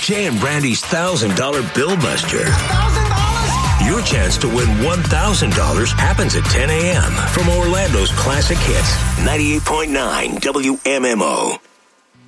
Jay and Brandy's $1,000 Bill Buster. Your chance to win $1,000 happens at 10 a.m. from Orlando's Classic Hits, 98.9 WMMO.